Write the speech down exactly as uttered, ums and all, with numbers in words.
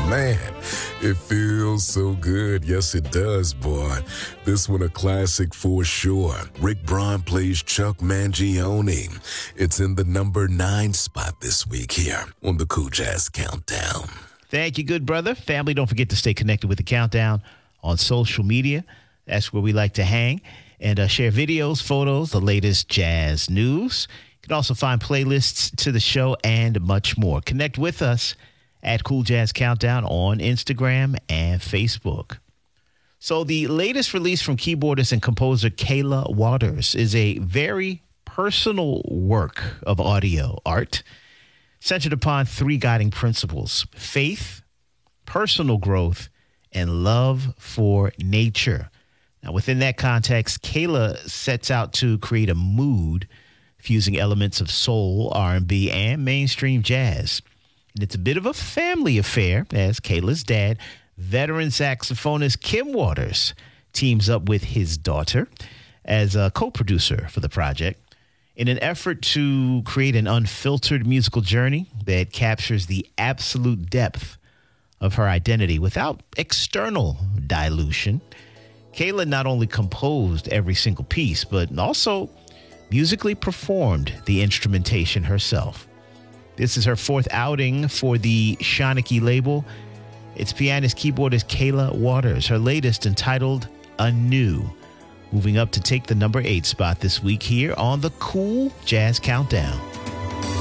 Man, it feels so good. Yes, it does, boy. This one a classic for sure. Rick Braun plays Chuck Mangione. It's in the number nine spot this week here on the Cool Jazz Countdown. Thank you, good brother. Family, don't forget to stay connected with the Countdown on social media. That's where we like to hang and uh, share videos, photos, the latest jazz news. You can also find playlists to the show and much more. Connect with us at Cool Jazz Countdown on Instagram and Facebook. So the latest release from keyboardist and composer Kayla Waters is a very personal work of audio art centered upon three guiding principles: faith, personal growth, and love for nature. Now, within that context, Kayla sets out to create a mood fusing elements of soul, R and B, and mainstream jazz. And it's a bit of a family affair as Kayla's dad, veteran saxophonist Kim Waters, teams up with his daughter as a co-producer for the project in an effort to create an unfiltered musical journey that captures the absolute depth of her identity without external dilution. Kayla not only composed every single piece, but also musically performed the instrumentation herself. This is her fourth outing for the Shanachie label. It's pianist keyboardist Kayla Waters, her latest entitled Anew, moving up to take the number eight spot this week here on the Cool Jazz Countdown.